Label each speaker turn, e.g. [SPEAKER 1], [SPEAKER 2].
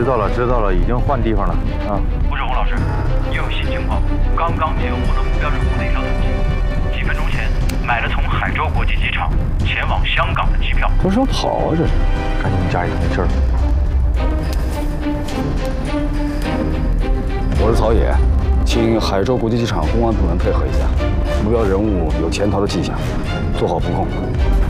[SPEAKER 1] 知道了，知道了，已经换地方了啊。
[SPEAKER 2] 吴志红老师，又有新情况，刚刚接获了目标人物的一条短信，几分钟前买了从海州国际机场前往香港的机票。
[SPEAKER 3] 多少跑啊这是？
[SPEAKER 1] 赶紧家里头没事儿。
[SPEAKER 3] 我是曹野，请海州国际机场公安部门配合一下，目标人物有潜逃的迹象，做好布控。